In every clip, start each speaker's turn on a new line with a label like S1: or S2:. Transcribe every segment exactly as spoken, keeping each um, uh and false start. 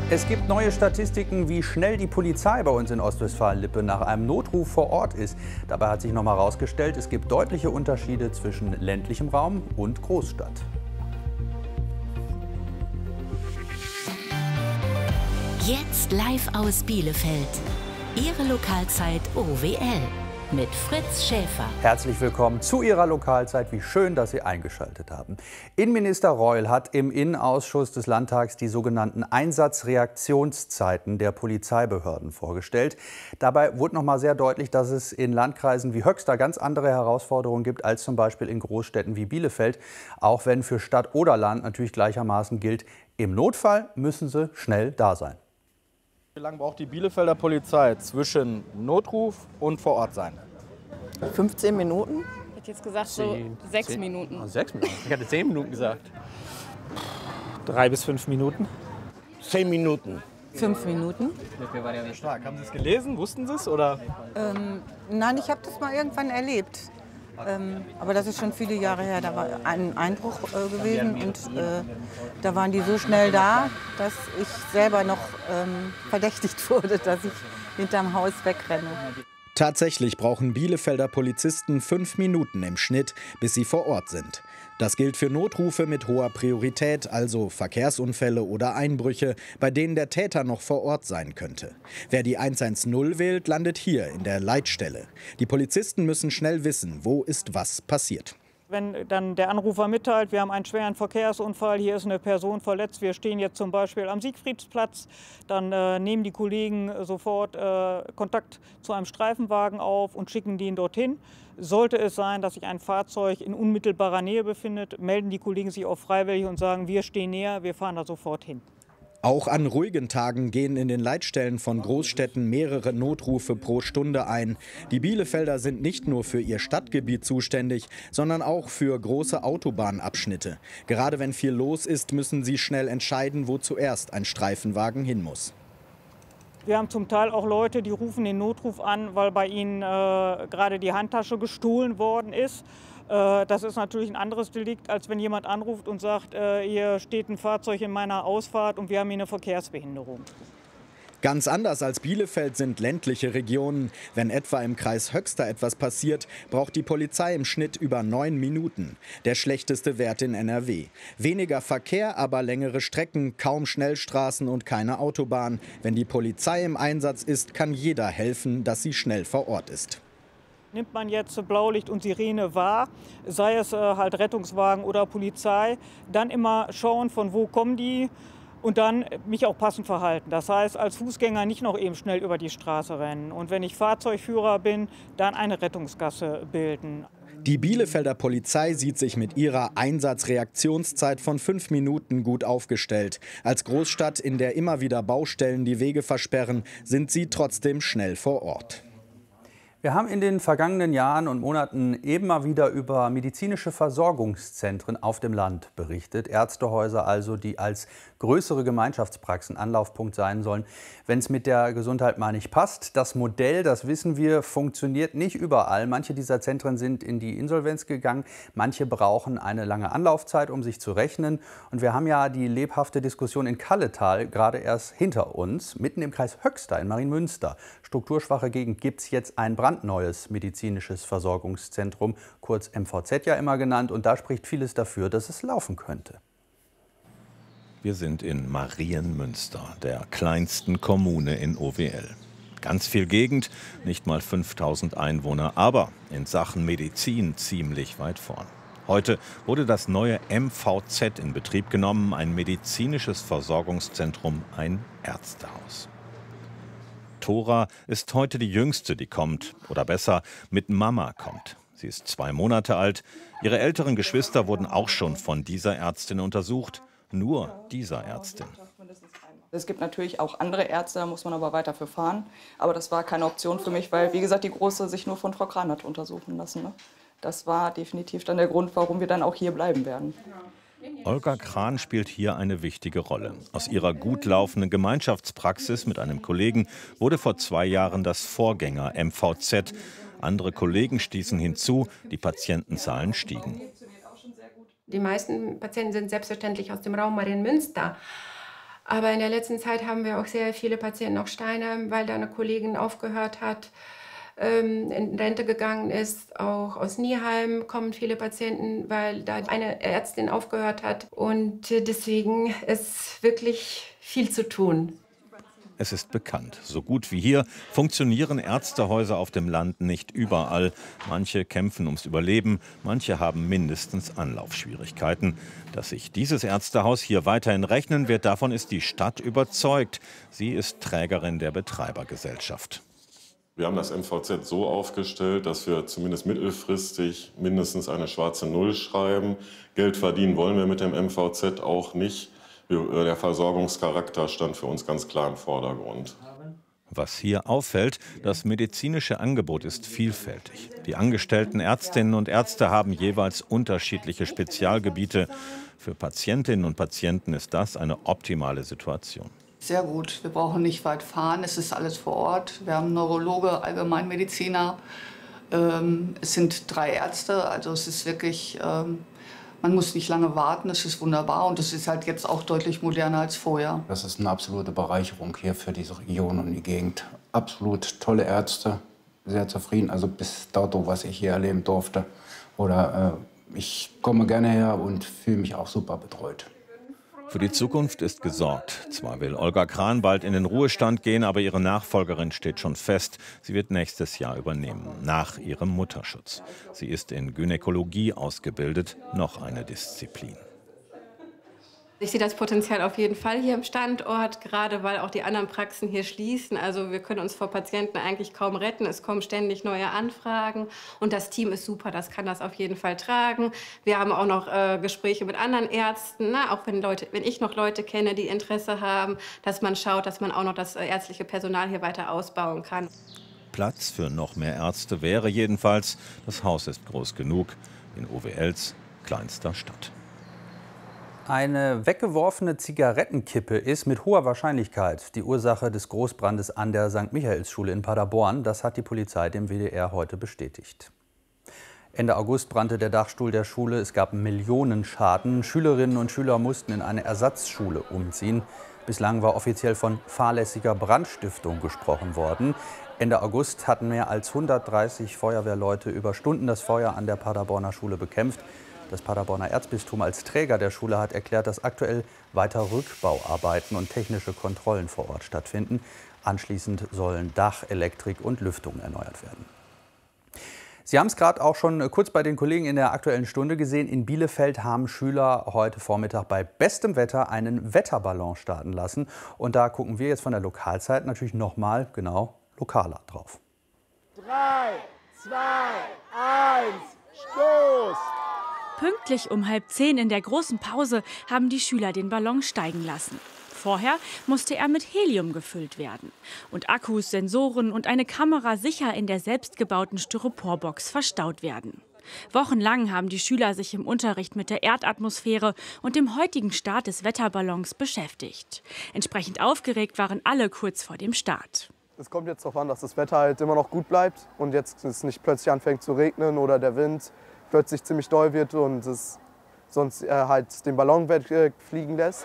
S1: Es gibt neue Statistiken, wie schnell die Polizei bei uns in Ostwestfalen-Lippe nach einem Notruf vor Ort ist. Dabei hat sich noch mal herausgestellt, es gibt deutliche Unterschiede zwischen ländlichem Raum und Großstadt.
S2: Jetzt live aus Bielefeld. Ihre Lokalzeit O W L mit Fritz Schäfer.
S1: Herzlich willkommen zu Ihrer Lokalzeit. Wie schön, dass Sie eingeschaltet haben. Innenminister Reul hat im Innenausschuss des Landtags die sogenannten Einsatzreaktionszeiten der Polizeibehörden vorgestellt. Dabei wurde noch mal sehr deutlich, dass es in Landkreisen wie Höxter ganz andere Herausforderungen gibt als zum Beispiel in Großstädten wie Bielefeld. Auch wenn für Stadt oder Land natürlich gleichermaßen gilt, im Notfall müssen sie schnell da sein.
S3: Wie lange braucht die Bielefelder Polizei zwischen Notruf und vor Ort sein?
S4: fünfzehn Minuten?
S5: Ich hätte jetzt gesagt so sechs
S6: zehn,
S5: Minuten.
S6: Oh, sechs Minuten? Ich hatte zehn Minuten gesagt.
S7: Drei bis fünf Minuten.
S4: Zehn Minuten.
S5: Fünf Minuten?
S3: Stark. Haben Sie es gelesen? Wussten Sie es? Oder?
S8: Ähm, nein, ich habe das mal irgendwann erlebt. Ähm, aber das ist schon viele Jahre her. Da war ein Einbruch äh, gewesen und äh, da waren die so schnell da, dass ich selber noch ähm, verdächtigt wurde, dass ich hinterm Haus wegrenne.
S9: Tatsächlich brauchen Bielefelder Polizisten fünf Minuten im Schnitt, bis sie vor Ort sind. Das gilt für Notrufe mit hoher Priorität, also Verkehrsunfälle oder Einbrüche, bei denen der Täter noch vor Ort sein könnte. Wer die eins eins null wählt, landet hier in der Leitstelle. Die Polizisten müssen schnell wissen, wo ist was passiert.
S7: Wenn dann der Anrufer mitteilt, wir haben einen schweren Verkehrsunfall, hier ist eine Person verletzt, wir stehen jetzt zum Beispiel am Siegfriedsplatz, dann äh, nehmen die Kollegen sofort äh, Kontakt zu einem Streifenwagen auf und schicken den dorthin. Sollte es sein, dass sich ein Fahrzeug in unmittelbarer Nähe befindet, melden die Kollegen sich auch freiwillig und sagen, wir stehen näher, wir fahren da sofort hin.
S9: Auch an ruhigen Tagen gehen in den Leitstellen von Großstädten mehrere Notrufe pro Stunde ein. Die Bielefelder sind nicht nur für ihr Stadtgebiet zuständig, sondern auch für große Autobahnabschnitte. Gerade wenn viel los ist, müssen sie schnell entscheiden, wo zuerst ein Streifenwagen hin muss.
S7: Wir haben zum Teil auch Leute, die rufen den Notruf an, weil bei ihnen äh, gerade die Handtasche gestohlen worden ist. Äh, das ist natürlich ein anderes Delikt, als wenn jemand anruft und sagt, äh, hier steht ein Fahrzeug in meiner Ausfahrt und wir haben hier eine Verkehrsbehinderung.
S9: Ganz anders als Bielefeld sind ländliche Regionen. Wenn etwa im Kreis Höxter etwas passiert, braucht die Polizei im Schnitt über neun Minuten. Der schlechteste Wert in N R W. Weniger Verkehr, aber längere Strecken, kaum Schnellstraßen und keine Autobahn. Wenn die Polizei im Einsatz ist, kann jeder helfen, dass sie schnell vor Ort ist.
S7: Nimmt man jetzt Blaulicht und Sirene wahr, sei es äh, halt Rettungswagen oder Polizei, dann immer schauen, von wo kommen die. Und dann mich auch passend verhalten. Das heißt, als Fußgänger nicht noch eben schnell über die Straße rennen. Und wenn ich Fahrzeugführer bin, dann eine Rettungsgasse bilden.
S9: Die Bielefelder Polizei sieht sich mit ihrer Einsatzreaktionszeit von fünf Minuten gut aufgestellt. Als Großstadt, in der immer wieder Baustellen die Wege versperren, sind sie trotzdem schnell vor Ort.
S1: Wir haben in den vergangenen Jahren und Monaten immer wieder über medizinische Versorgungszentren auf dem Land berichtet. Ärztehäuser also, die als größere Gemeinschaftspraxen Anlaufpunkt sein sollen, wenn es mit der Gesundheit mal nicht passt. Das Modell, das wissen wir, funktioniert nicht überall. Manche dieser Zentren sind in die Insolvenz gegangen. Manche brauchen eine lange Anlaufzeit, um sich zu rechnen. Und wir haben ja die lebhafte Diskussion in Kalletal gerade erst hinter uns. Mitten im Kreis Höxter in Marienmünster, strukturschwache Gegend, gibt es jetzt ein brandneues medizinisches Versorgungszentrum, kurz M V Z ja immer genannt. Und da spricht vieles dafür, dass es laufen könnte.
S10: Wir sind in Marienmünster, der kleinsten Kommune in O W L. Ganz viel Gegend, nicht mal fünftausend Einwohner, aber in Sachen Medizin ziemlich weit vorn. Heute wurde das neue M V Z in Betrieb genommen, ein medizinisches Versorgungszentrum, ein Ärztehaus. Tora ist heute die Jüngste, die kommt, oder besser, mit Mama kommt. Sie ist zwei Monate alt. Ihre älteren Geschwister wurden auch schon von dieser Ärztin untersucht. Nur dieser Ärztin.
S11: Es gibt natürlich auch andere Ärzte, da muss man aber weiter für fahren. Aber das war keine Option für mich, weil, wie gesagt, die Große sich nur von Frau Kran hat untersuchen lassen. Ne? Das war definitiv dann der Grund, warum wir dann auch hier bleiben werden.
S10: Olga Kran spielt hier eine wichtige Rolle. Aus ihrer gut laufenden Gemeinschaftspraxis mit einem Kollegen wurde vor zwei Jahren das Vorgänger M V Z. Andere Kollegen stießen hinzu, die Patientenzahlen stiegen.
S12: Die meisten Patienten sind selbstverständlich aus dem Raum Marienmünster. Aber in der letzten Zeit haben wir auch sehr viele Patienten aus Steinheim, weil da eine Kollegin aufgehört hat, ähm, in Rente gegangen ist. Auch aus Nieheim kommen viele Patienten, weil da eine Ärztin aufgehört hat. Und deswegen ist wirklich viel zu tun.
S10: Es ist bekannt, so gut wie hier funktionieren Ärztehäuser auf dem Land nicht überall. Manche kämpfen ums Überleben, manche haben mindestens Anlaufschwierigkeiten. Dass sich dieses Ärztehaus hier weiterhin rechnen wird, davon ist die Stadt überzeugt. Sie ist Trägerin der Betreibergesellschaft.
S13: Wir haben das M V Z so aufgestellt, dass wir zumindest mittelfristig mindestens eine schwarze Null schreiben. Geld verdienen wollen wir mit dem M V Z auch nicht. Der Versorgungscharakter stand für uns ganz klar im Vordergrund.
S10: Was hier auffällt, das medizinische Angebot ist vielfältig. Die angestellten Ärztinnen und Ärzte haben jeweils unterschiedliche Spezialgebiete. Für Patientinnen und Patienten ist das eine optimale Situation.
S14: Sehr gut. Wir brauchen nicht weit fahren. Es ist alles vor Ort. Wir haben Neurologe, Allgemeinmediziner. Ähm, es sind drei Ärzte. Also es ist wirklich... Ähm, Man muss nicht lange warten, es ist wunderbar und es ist halt jetzt auch deutlich moderner als vorher.
S15: Das ist eine absolute Bereicherung hier für diese Region und die Gegend. Absolut tolle Ärzte, sehr zufrieden, also bis dato, was ich hier erleben durfte. Oder äh, ich komme gerne her und fühle mich auch super betreut.
S10: Für die Zukunft ist gesorgt. Zwar will Olga Kran bald in den Ruhestand gehen, aber ihre Nachfolgerin steht schon fest. Sie wird nächstes Jahr übernehmen, nach ihrem Mutterschutz. Sie ist in Gynäkologie ausgebildet, noch eine Disziplin.
S16: Ich sehe das Potenzial auf jeden Fall hier im Standort, gerade weil auch die anderen Praxen hier schließen. Also wir können uns vor Patienten eigentlich kaum retten. Es kommen ständig neue Anfragen und das Team ist super, das kann das auf jeden Fall tragen. Wir haben auch noch äh, Gespräche mit anderen Ärzten, ne? Auch wenn, Leute, wenn ich noch Leute kenne, die Interesse haben, dass man schaut, dass man auch noch das äh, ärztliche Personal hier weiter ausbauen kann.
S10: Platz für noch mehr Ärzte wäre jedenfalls. Das Haus ist groß genug in O W Ls kleinster Stadt.
S1: Eine weggeworfene Zigarettenkippe ist mit hoher Wahrscheinlichkeit die Ursache des Großbrandes an der Sankt Michaelsschule in Paderborn. Das hat die Polizei dem W D R heute bestätigt. Ende August brannte der Dachstuhl der Schule. Es gab Millionenschaden. Schülerinnen und Schüler mussten in eine Ersatzschule umziehen. Bislang war offiziell von fahrlässiger Brandstiftung gesprochen worden. Ende August hatten mehr als hundertdreißig Feuerwehrleute über Stunden das Feuer an der Paderborner Schule bekämpft. Das Paderborner Erzbistum als Träger der Schule hat erklärt, dass aktuell weiter Rückbauarbeiten und technische Kontrollen vor Ort stattfinden. Anschließend sollen Dach, Elektrik und Lüftung erneuert werden. Sie haben es gerade auch schon kurz bei den Kollegen in der Aktuellen Stunde gesehen. In Bielefeld haben Schüler heute Vormittag bei bestem Wetter einen Wetterballon starten lassen. Und da gucken wir jetzt von der Lokalzeit natürlich noch mal genau lokaler drauf.
S17: Drei, zwei, eins, Stoß!
S18: Pünktlich um halb zehn in der großen Pause haben die Schüler den Ballon steigen lassen. Vorher musste er mit Helium gefüllt werden und Akkus, Sensoren und eine Kamera sicher in der selbstgebauten Styroporbox verstaut werden. Wochenlang haben die Schüler sich im Unterricht mit der Erdatmosphäre und dem heutigen Start des Wetterballons beschäftigt. Entsprechend aufgeregt waren alle kurz vor dem Start.
S19: Es kommt jetzt darauf an, dass das Wetter halt immer noch gut bleibt und jetzt es nicht plötzlich anfängt zu regnen oder der Wind plötzlich ziemlich doll wird und es sonst äh, halt den Ballon wegfliegen lässt.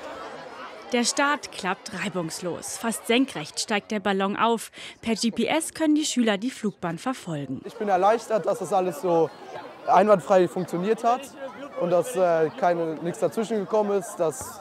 S18: Der Start klappt reibungslos. Fast senkrecht steigt der Ballon auf. Per G P S können die Schüler die Flugbahn verfolgen.
S19: Ich bin erleichtert, dass das alles so einwandfrei funktioniert hat und dass äh, keine, nichts dazwischen gekommen ist. Das,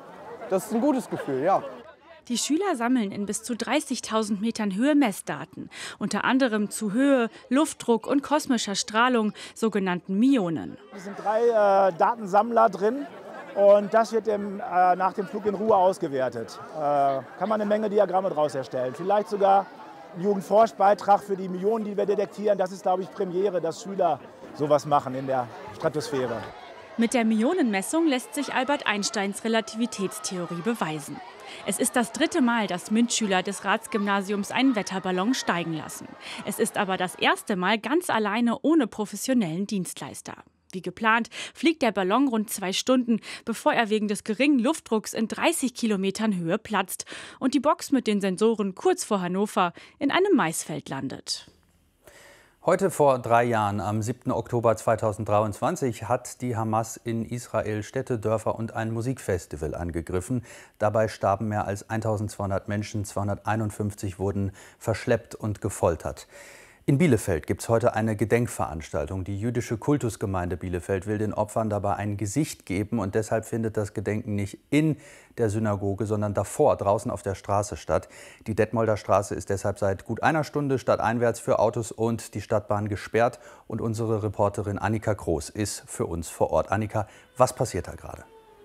S19: das ist ein gutes Gefühl, ja.
S18: Die Schüler sammeln in bis zu dreißigtausend Metern Höhe Messdaten, unter anderem zu Höhe, Luftdruck und kosmischer Strahlung, sogenannten Myonen.
S17: Es sind drei äh, Datensammler drin und das wird dem, äh, nach dem Flug in Ruhe ausgewertet. Äh, kann man eine Menge Diagramme daraus erstellen. Vielleicht sogar ein Jugendforschbeitrag für die Myonen, die wir detektieren. Das ist, glaube ich, Premiere, dass Schüler sowas machen in der Stratosphäre.
S18: Mit der Myonenmessung lässt sich Albert Einsteins Relativitätstheorie beweisen. Es ist das dritte Mal, dass MINT-Schüler des Ratsgymnasiums einen Wetterballon steigen lassen. Es ist aber das erste Mal ganz alleine ohne professionellen Dienstleister. Wie geplant fliegt der Ballon rund zwei Stunden, bevor er wegen des geringen Luftdrucks in dreißig Kilometern Höhe platzt und die Box mit den Sensoren kurz vor Hannover in einem Maisfeld landet.
S1: Heute vor drei Jahren, am siebten Oktober zweitausenddreiundzwanzig, hat die Hamas in Israel Städte, Dörfer und ein Musikfestival angegriffen. Dabei starben mehr als eintausendzweihundert Menschen, zweihunderteinundfünfzig wurden verschleppt und gefoltert. In Bielefeld gibt es heute eine Gedenkveranstaltung. Die jüdische Kultusgemeinde Bielefeld will den Opfern dabei ein Gesicht geben und deshalb findet das Gedenken nicht in der Synagoge, sondern davor, draußen auf der Straße statt. Die Detmolder Straße ist deshalb seit gut einer Stunde stadteinwärts für Autos und die Stadtbahn gesperrt und unsere Reporterin Annika Groß ist für uns vor Ort. Annika, was passiert da gerade?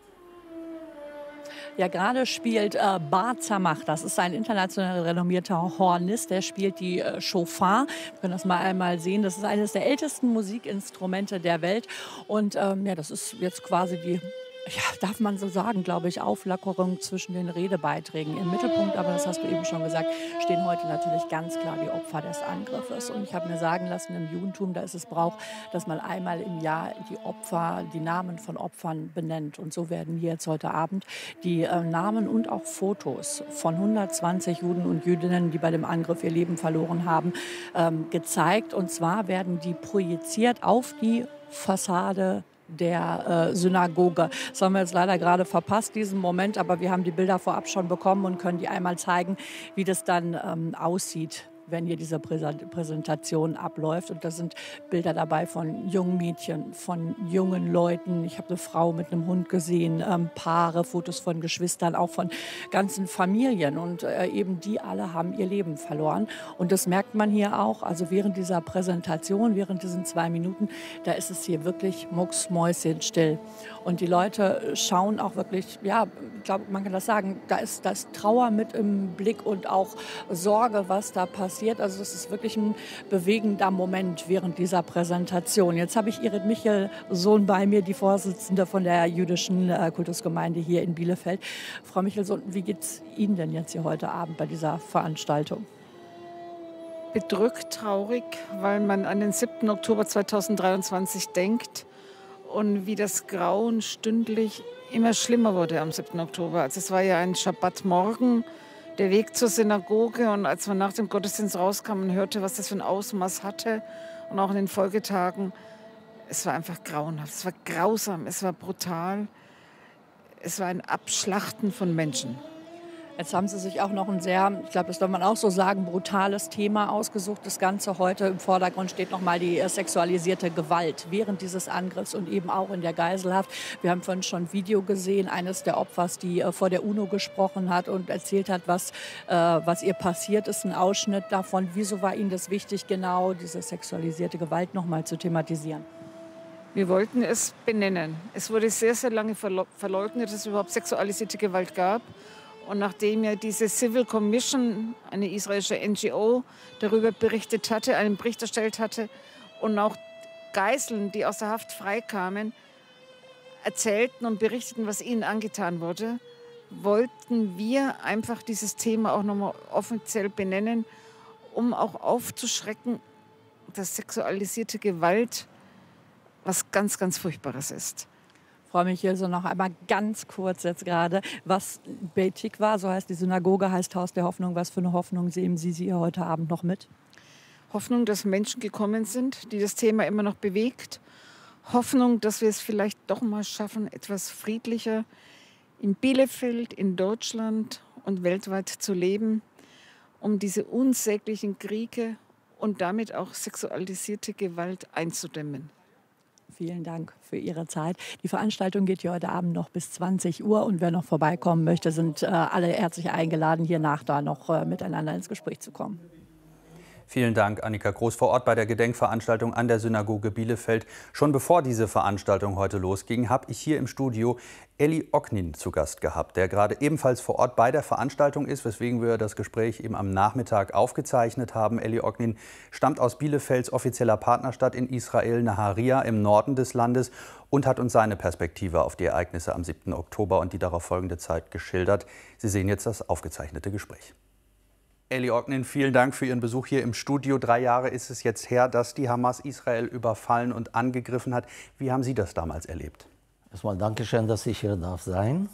S20: Ja, gerade spielt äh, Bar Tzemach, das ist ein international renommierter Hornist, der spielt die äh, Shofar. Wir können das mal einmal sehen. Das ist eines der ältesten Musikinstrumente der Welt. Und ähm, ja, das ist jetzt quasi die, ja, darf man so sagen, glaube ich, Auflockerung zwischen den Redebeiträgen. Im Mittelpunkt, aber das hast du eben schon gesagt, stehen heute natürlich ganz klar die Opfer des Angriffes. Und ich habe mir sagen lassen, im Judentum, da ist es Brauch, dass man einmal im Jahr die Opfer, die Namen von Opfern benennt. Und so werden hier jetzt heute Abend die äh, Namen und auch Fotos von hundertzwanzig Juden und Jüdinnen, die bei dem Angriff ihr Leben verloren haben, ähm, gezeigt. Und zwar werden die projiziert auf die Fassade der äh, Synagoge. Das haben wir jetzt leider gerade verpasst, diesen Moment, aber wir haben die Bilder vorab schon bekommen und können die einmal zeigen, wie das dann ähm, aussieht, wenn hier diese Präsentation abläuft. Und da sind Bilder dabei von jungen Mädchen, von jungen Leuten. Ich habe eine Frau mit einem Hund gesehen, ähm, Paare, Fotos von Geschwistern, auch von ganzen Familien. Und äh, eben die alle haben ihr Leben verloren. Und das merkt man hier auch. Also während dieser Präsentation, während diesen zwei Minuten, da ist es hier wirklich mucksmäuschenstill. Und die Leute schauen auch wirklich, ja, ich glaube, man kann das sagen, da ist, da ist Trauer mit im Blick und auch Sorge, was da passiert. Also es ist wirklich ein bewegender Moment während dieser Präsentation. Jetzt habe ich Irit Michelsohn bei mir, die Vorsitzende von der jüdischen äh, Kultusgemeinde hier in Bielefeld. Frau Michelsohn, wie geht es Ihnen denn jetzt hier heute Abend bei dieser Veranstaltung?
S21: Bedrückt, traurig, weil man an den siebten Oktober zweitausenddreiundzwanzig denkt und wie das Grauen stündlich immer schlimmer wurde am siebten Oktober. Also es war ja ein Schabbatmorgen, der Weg zur Synagoge, und als man nach dem Gottesdienst rauskam und hörte, was das für ein Ausmaß hatte, und auch in den Folgetagen, es war einfach grauenhaft, es war grausam, es war brutal, es war ein Abschlachten von Menschen.
S20: Jetzt haben Sie sich auch noch ein sehr, ich glaube, das soll man auch so sagen, brutales Thema ausgesucht. Das Ganze heute im Vordergrund steht noch mal die sexualisierte Gewalt während dieses Angriffs und eben auch in der Geiselhaft. Wir haben vorhin schon ein Video gesehen, eines der Opfers, die äh, vor der UNO gesprochen hat und erzählt hat, was, äh, was ihr passiert ist, ein Ausschnitt davon. Wieso war Ihnen das wichtig, genau diese sexualisierte Gewalt noch mal zu thematisieren?
S21: Wir wollten es benennen. Es wurde sehr, sehr lange verleugnet, dass es überhaupt sexualisierte Gewalt gab. Und nachdem ja diese Civil Commission, eine israelische N G O, darüber berichtet hatte, einen Bericht erstellt hatte und auch Geiseln, die aus der Haft freikamen, erzählten und berichteten, was ihnen angetan wurde, wollten wir einfach dieses Thema auch nochmal offiziell benennen, um auch aufzuschrecken, dass sexualisierte Gewalt was ganz, ganz Furchtbares ist.
S20: Frau Michelsohn, noch einmal ganz kurz jetzt gerade, was Beit Tikva, so heißt die Synagoge, heißt Haus der Hoffnung. Was für eine Hoffnung sehen Sie hier heute Abend noch mit?
S21: Hoffnung, dass Menschen gekommen sind, die das Thema immer noch bewegt. Hoffnung, dass wir es vielleicht doch mal schaffen, etwas friedlicher in Bielefeld, in Deutschland und weltweit zu leben, um diese unsäglichen Kriege und damit auch sexualisierte Gewalt einzudämmen.
S20: Vielen Dank für Ihre Zeit. Die Veranstaltung geht hier heute Abend noch bis zwanzig Uhr. Und wer noch vorbeikommen möchte, sind äh, alle herzlich eingeladen, hier nach da noch äh, miteinander ins Gespräch zu kommen.
S1: Vielen Dank, Annika Groß, vor Ort bei der Gedenkveranstaltung an der Synagoge Bielefeld. Schon bevor diese Veranstaltung heute losging, habe ich hier im Studio Eli Oknin zu Gast gehabt, der gerade ebenfalls vor Ort bei der Veranstaltung ist, weswegen wir das Gespräch eben am Nachmittag aufgezeichnet haben. Eli Oknin stammt aus Bielefelds offizieller Partnerstadt in Israel, Naharia, im Norden des Landes, und hat uns seine Perspektive auf die Ereignisse am siebten Oktober und die darauf folgende Zeit geschildert. Sie sehen jetzt das aufgezeichnete Gespräch. Eli Oknin, vielen Dank für Ihren Besuch hier im Studio. Drei Jahre ist es jetzt her, dass die Hamas Israel überfallen und angegriffen hat. Wie haben Sie das damals erlebt?
S22: Erstmal Dankeschön, dass ich hier darf sein.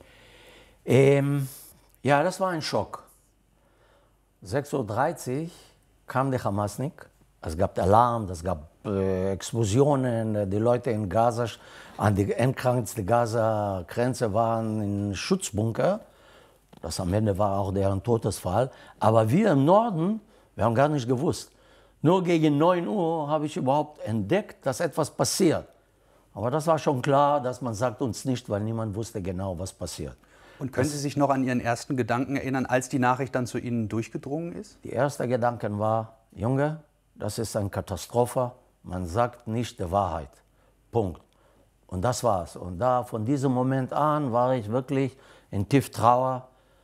S22: Ähm, ja, das war ein Schock. sechs Uhr dreißig kam der Hamasnik Es gab Alarm, es gab äh, Explosionen, die Leute in Gaza, an die entgrenzte Gaza-Grenze waren in Schutzbunker. Das am Ende war auch deren Todesfall. Aber wir im Norden, wir haben gar nicht gewusst. Nur gegen neun Uhr habe ich überhaupt entdeckt, dass etwas passiert. Aber das war schon klar, dass man sagt uns nicht, weil niemand wusste genau, was passiert.
S1: Und können Sie sich noch an Ihren ersten Gedanken erinnern, als die Nachricht dann zu Ihnen durchgedrungen ist?
S22: Der erste Gedanke war, Junge, das ist eine Katastrophe, man sagt nicht die Wahrheit. Punkt. Und das war's. Und da, von diesem Moment an, war ich wirklich in tief Trauer.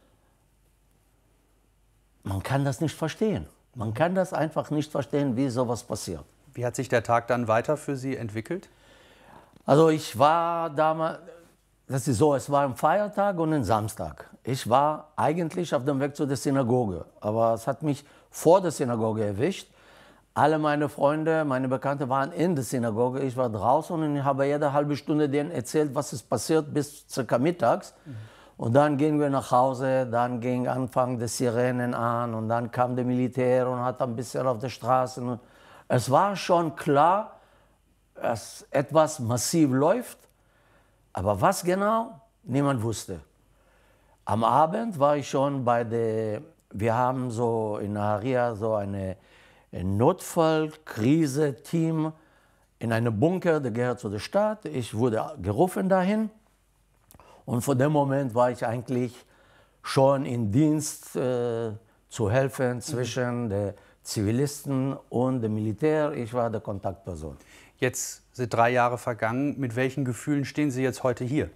S22: Man kann das nicht verstehen. Man kann das einfach nicht verstehen, wie sowas passiert.
S1: Wie hat sich der Tag dann weiter für Sie entwickelt?
S22: Also ich war damals, das ist so, es war ein Feiertag und ein Samstag. Ich war eigentlich auf dem Weg zu der Synagoge, aber es hat mich vor der Synagoge erwischt. Alle meine Freunde, meine Bekannte waren in der Synagoge, ich war draußen und ich habe jede halbe Stunde denen erzählt, was ist passiert bis circa mittags. Mhm. Und dann gingen wir nach Hause, dann ging Anfang der Sirenen an und dann kam der Militär und hat ein bisschen auf der Straße. Es war schon klar, dass etwas massiv läuft, aber was genau, niemand wusste. Am Abend war ich schon bei der, wir haben so in Nahariya so eine Notfallkrise-Team in einem Bunker, der gehört zu der Stadt. Ich wurde gerufen dahin. Und von dem Moment war ich eigentlich schon in Dienst äh, zu helfen zwischen mhm. den Zivilisten und dem Militär. Ich war der Kontaktperson.
S1: Jetzt sind drei Jahre vergangen. Mit welchen Gefühlen stehen Sie jetzt heute hier?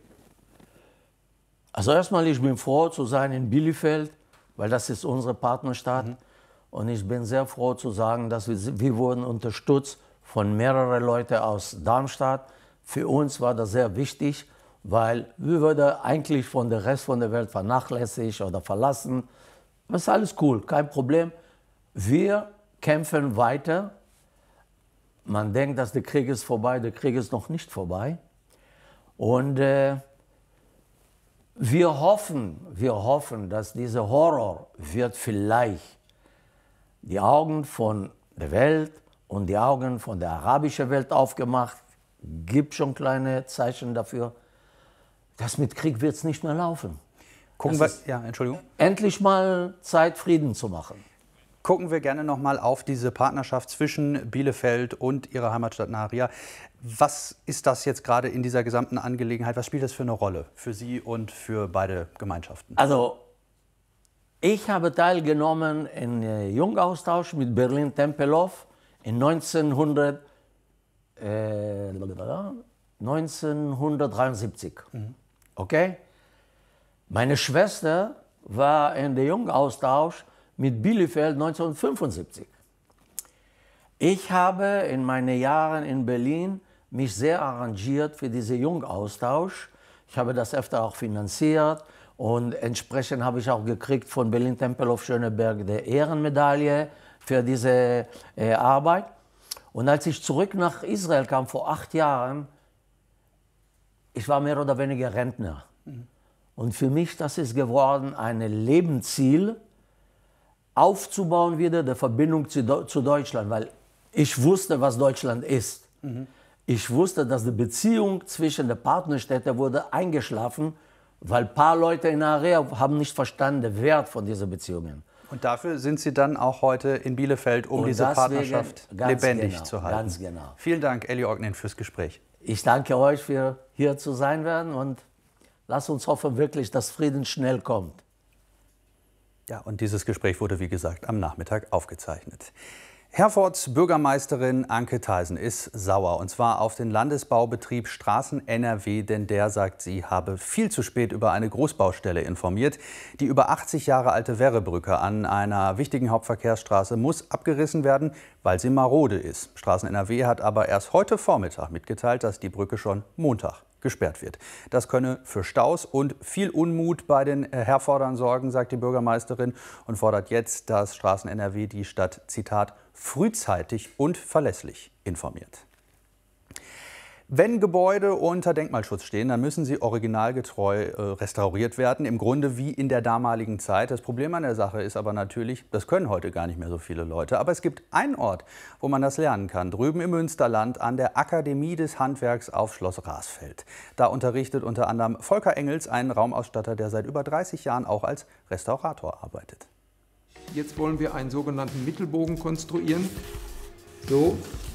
S22: Also erstmal, ich bin froh zu sein in Bielefeld, weil das ist unsere Partnerstadt. Mhm. Und ich bin sehr froh zu sagen, dass wir, wir wurden unterstützt von mehreren Leuten aus Darmstadt. Für uns war das sehr wichtig, weil wir würden eigentlich von der Rest von der Welt vernachlässigt oder verlassen. Das ist alles cool, kein Problem. Wir kämpfen weiter. Man denkt, dass der Krieg ist vorbei, der Krieg ist noch nicht vorbei. Und äh, wir hoffen, wir hoffen, dass dieser Horror wird vielleicht die Augen von der Welt und die Augen von der arabischen Welt aufgemacht. Gibt schon kleine Zeichen dafür. Das mit Krieg wird es nicht mehr laufen.
S1: Gucken wir, ja, Entschuldigung.
S22: Endlich mal Zeit, Frieden zu machen.
S1: Gucken wir gerne noch mal auf diese Partnerschaft zwischen Bielefeld und Ihrer Heimatstadt Nahariya. Was ist das jetzt gerade in dieser gesamten Angelegenheit? Was spielt das für eine Rolle für Sie und für beide Gemeinschaften?
S22: Also, ich habe teilgenommen in einem Jungaustausch mit Berlin Tempelhof in neunzehnhundert, äh, neunzehnhundertdreiundsiebzig. Mhm. Okay? Meine Schwester war in der Jungaustausch mit Bielefeld neunzehnhundertfünfundsiebzig. Ich habe in meinen Jahren in Berlin mich sehr arrangiert für diesen Jungaustausch. Ich habe das öfter auch finanziert. Und entsprechend habe ich auch gekriegt von Berlin Tempelhof Schöneberg die Ehrenmedaille für diese äh, Arbeit. Und als ich zurück nach Israel kam vor acht Jahren, ich war mehr oder weniger Rentner. Mhm. Und für mich das ist geworden ein Lebensziel, aufzubauen wieder die Verbindung zu, zu Deutschland, weil ich wusste, was Deutschland ist. Mhm. Ich wusste, dass die Beziehung zwischen den Partnerstädten wurde eingeschlafen, weil ein paar Leute in Nahariya haben nicht verstanden den Wert von diesen Beziehungen.
S1: Und dafür sind Sie dann auch heute in Bielefeld, um
S22: Und
S1: diese Partnerschaft lebendig
S22: genau,
S1: zu halten.
S22: Ganz genau.
S1: Vielen Dank, Eli Ognen, fürs Gespräch.
S22: Ich danke euch, für hier zu sein werden und lasst uns hoffen wirklich, dass Frieden schnell kommt.
S1: Ja, und dieses Gespräch wurde, wie gesagt, am Nachmittag aufgezeichnet. Herfords Bürgermeisterin Anke Theisen ist sauer, und zwar auf den Landesbaubetrieb Straßen N R W, denn der, sagt sie, habe viel zu spät über eine Großbaustelle informiert. Die über achtzig Jahre alte Werrebrücke an einer wichtigen Hauptverkehrsstraße muss abgerissen werden, weil sie marode ist. Straßen N R W hat aber erst heute Vormittag mitgeteilt, dass die Brücke schon Montag gesperrt wird. Das könne für Staus und viel Unmut bei den Herfordern sorgen, sagt die Bürgermeisterin, und fordert jetzt, dass Straßen N R W die Stadt, Zitat, frühzeitig und verlässlich informiert. Wenn Gebäude unter Denkmalschutz stehen, dann müssen sie originalgetreu äh, restauriert werden, im Grunde wie in der damaligen Zeit. Das Problem an der Sache ist aber natürlich, das können heute gar nicht mehr so viele Leute. Aber es gibt einen Ort, wo man das lernen kann, drüben im Münsterland an der Akademie des Handwerks auf Schloss Rasfeld. Da unterrichtet unter anderem Volker Engels, einen Raumausstatter, der seit über dreißig Jahren auch als Restaurator arbeitet.
S2: Jetzt wollen wir einen sogenannten Mittelbogen konstruieren. So,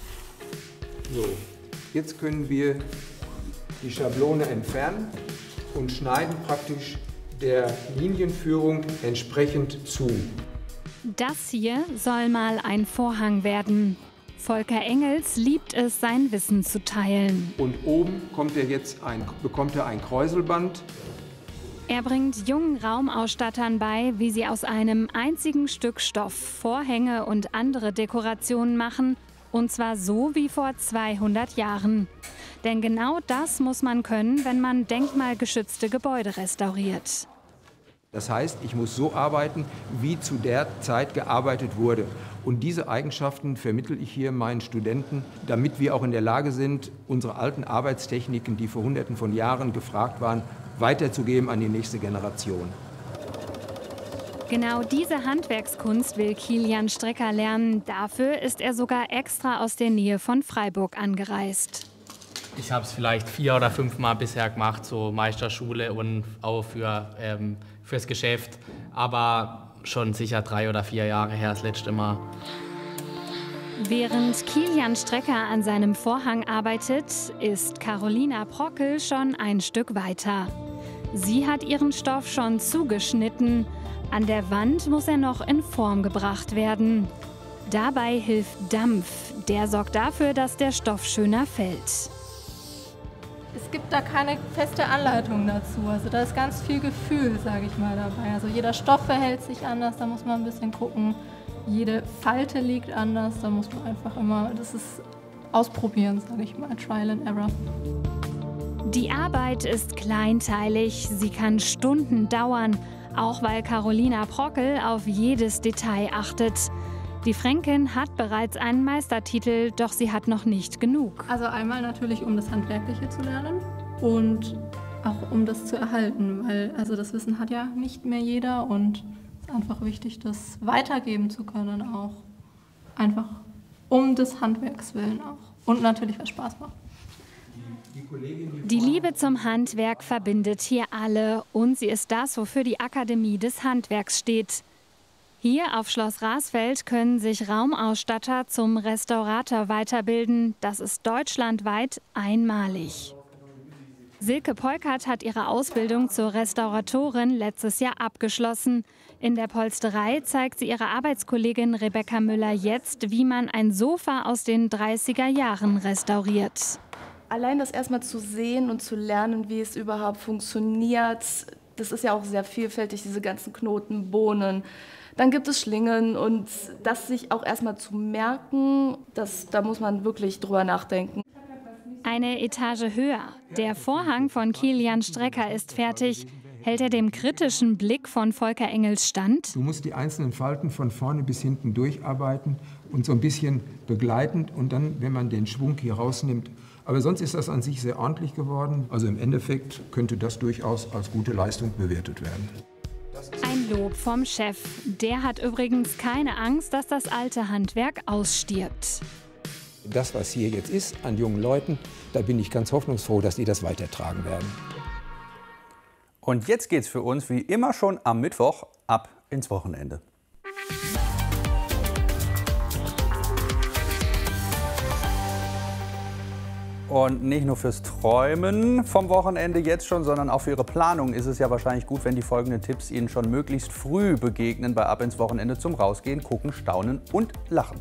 S2: so. Jetzt können wir die Schablone entfernen und schneiden praktisch der Linienführung entsprechend zu.
S6: Das hier soll mal ein Vorhang werden. Volker Engels liebt es, sein Wissen zu teilen.
S2: Und oben kommt er jetzt ein, bekommt er ein Kräuselband.
S6: Er bringt jungen Raumausstattern bei, wie sie aus einem einzigen Stück Stoff Vorhänge und andere Dekorationen machen. Und zwar so wie vor zweihundert Jahren. Denn genau das muss man können, wenn man denkmalgeschützte Gebäude restauriert.
S2: Das heißt, ich muss so arbeiten, wie zu der Zeit gearbeitet wurde. Und diese Eigenschaften vermittle ich hier meinen Studenten, damit wir auch in der Lage sind, unsere alten Arbeitstechniken, die vor Hunderten von Jahren gefragt waren, weiterzugeben an die nächste Generation.
S6: Genau diese Handwerkskunst will Kilian Strecker lernen. Dafür ist er sogar extra aus der Nähe von Freiburg angereist.
S23: Ich habe es vielleicht vier oder fünf Mal bisher gemacht, so Meisterschule und auch für, ähm, fürs Geschäft. Aber schon sicher drei oder vier Jahre her das letzte Mal.
S6: Während Kilian Strecker an seinem Vorhang arbeitet, ist Carolina Prockel schon ein Stück weiter. Sie hat ihren Stoff schon zugeschnitten. An der Wand muss er noch in Form gebracht werden. Dabei hilft Dampf. Der sorgt dafür, dass der Stoff schöner fällt.
S24: Es gibt da keine feste Anleitung dazu. Also da ist ganz viel Gefühl, sage ich mal, dabei. Also jeder Stoff verhält sich anders, da muss man ein bisschen gucken. Jede Falte liegt anders, da muss man einfach immer, das ist ausprobieren, sage ich mal, Trial and Error.
S6: Die Arbeit ist kleinteilig, sie kann Stunden dauern. Auch weil Carolina Prockel auf jedes Detail achtet. Die Fränkin hat bereits einen Meistertitel, doch sie hat noch nicht genug.
S24: Also einmal natürlich, um das Handwerkliche zu lernen und auch um das zu erhalten, weil also das Wissen hat ja nicht mehr jeder und es ist einfach wichtig, das weitergeben zu können auch. Einfach um des Handwerks willen auch und natürlich, weil es Spaß macht.
S6: Die Liebe zum Handwerk verbindet hier alle und sie ist das, wofür die Akademie des Handwerks steht. Hier auf Schloss Rasfeld können sich Raumausstatter zum Restaurator weiterbilden. Das ist deutschlandweit einmalig. Silke Polkert hat ihre Ausbildung zur Restauratorin letztes Jahr abgeschlossen. In der Polsterei zeigt sie ihrer Arbeitskollegin Rebecca Müller jetzt, wie man ein Sofa aus den dreißiger Jahren restauriert.
S25: Allein das erstmal zu sehen und zu lernen, wie es überhaupt funktioniert, das ist ja auch sehr vielfältig, diese ganzen Knoten, Bohnen. Dann gibt es Schlingen und das sich auch erstmal zu merken, das, da muss man wirklich drüber nachdenken.
S6: Eine Etage höher. Der Vorhang von Kilian Strecker ist fertig. Hält er dem kritischen Blick von Volker Engels stand?
S2: Du musst die einzelnen Falten von vorne bis hinten durcharbeiten und so ein bisschen begleitend und dann, wenn man den Schwung hier rausnimmt. Aber sonst ist das an sich sehr ordentlich geworden. Also im Endeffekt könnte das durchaus als gute Leistung bewertet werden.
S6: Ein Lob vom Chef. Der hat übrigens keine Angst, dass das alte Handwerk ausstirbt.
S2: Das, was hier jetzt ist an jungen Leuten, da bin ich ganz hoffnungsfroh, dass die das weitertragen werden.
S1: Und jetzt geht's für uns wie immer schon am Mittwoch ab ins Wochenende. Und nicht nur fürs Träumen vom Wochenende jetzt schon, sondern auch für Ihre Planung ist es ja wahrscheinlich gut, wenn die folgenden Tipps Ihnen schon möglichst früh begegnen bei Ab ins Wochenende zum Rausgehen, Gucken, Staunen und Lachen.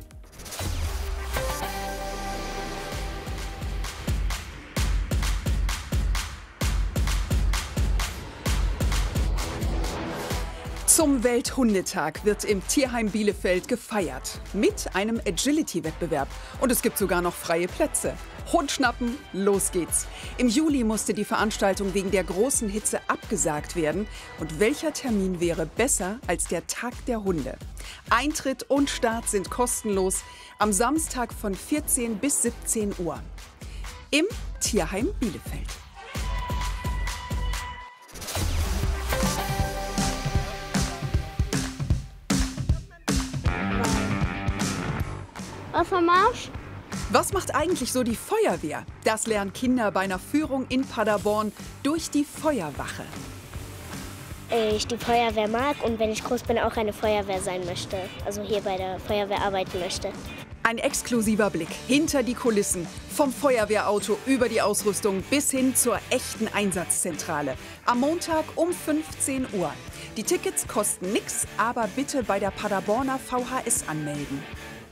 S26: Zum Welthundetag wird im Tierheim Bielefeld gefeiert. Mit einem Agility-Wettbewerb. Und es gibt sogar noch freie Plätze. Hund schnappen, los geht's. Im Juli musste die Veranstaltung wegen der großen Hitze abgesagt werden. Und welcher Termin wäre besser als der Tag der Hunde? Eintritt und Start sind kostenlos. Am Samstag von vierzehn bis siebzehn Uhr. im Tierheim Bielefeld.
S3: Wassermarsch.
S26: Was macht eigentlich so die Feuerwehr? Das lernen Kinder bei einer Führung in Paderborn durch die Feuerwache.
S3: Ich die Feuerwehr mag und wenn ich groß bin, auch eine Feuerwehr sein möchte. Also hier bei der Feuerwehr arbeiten möchte.
S26: Ein exklusiver Blick hinter die Kulissen. Vom Feuerwehrauto über die Ausrüstung bis hin zur echten Einsatzzentrale. Am Montag um fünfzehn Uhr. Die Tickets kosten nichts, aber bitte bei der Paderborner V H S anmelden.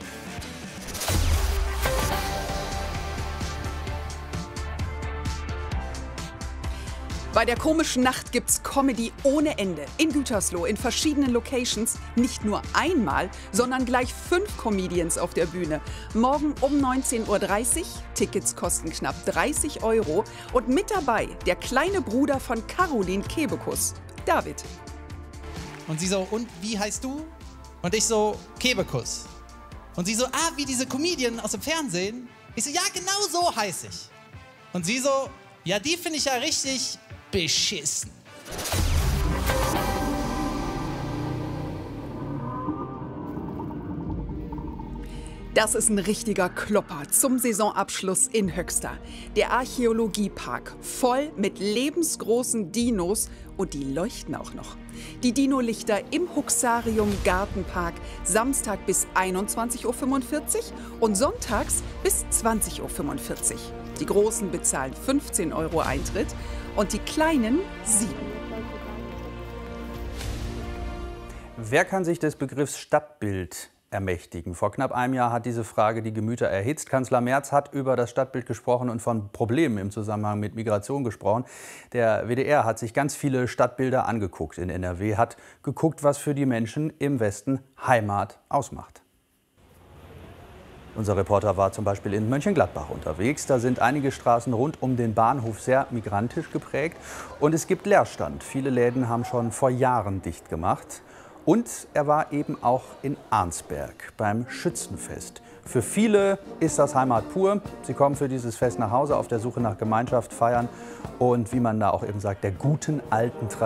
S26: Bei der komischen Nacht gibt's Comedy ohne Ende. In Gütersloh, in verschiedenen Locations. Nicht nur einmal, sondern gleich fünf Comedians auf der Bühne. Morgen um neunzehn Uhr dreißig. Tickets kosten knapp dreißig Euro. Und mit dabei der kleine Bruder von Caroline Kebekus, David.
S4: Und sie so, und wie heißt du? Und ich so, Kebekus. Und sie so, ah, wie diese Comedian aus dem Fernsehen? Ich so, ja, genau so heiße ich. Und sie so, ja, die finde ich ja richtig beschissen.
S26: Das ist ein richtiger Klopper zum Saisonabschluss in Höxter. Der Archäologiepark, voll mit lebensgroßen Dinos und die leuchten auch noch. Die Dino-Lichter im Huxarium Gartenpark, Samstag bis einundzwanzig Uhr fünfundvierzig und sonntags bis zwanzig Uhr fünfundvierzig. Die Großen bezahlen fünfzehn Euro Eintritt und die Kleinen sieben.
S1: Wer kann sich des Begriffs Stadtbild ermächtigen? Vor knapp einem Jahr hat diese Frage die Gemüter erhitzt. Kanzler Merz hat über das Stadtbild gesprochen und von Problemen im Zusammenhang mit Migration gesprochen. Der W D R hat sich ganz viele Stadtbilder angeguckt in N R W, hat geguckt, was für die Menschen im Westen Heimat ausmacht. Unser Reporter war zum Beispiel in Mönchengladbach unterwegs. Da sind einige Straßen rund um den Bahnhof sehr migrantisch geprägt. Und es gibt Leerstand. Viele Läden haben schon vor Jahren dicht gemacht. Und er war eben auch in Arnsberg beim Schützenfest. Für viele ist das Heimat pur. Sie kommen für dieses Fest nach Hause auf der Suche nach Gemeinschaft, feiern und, wie man da auch eben sagt, der guten alten Tradition.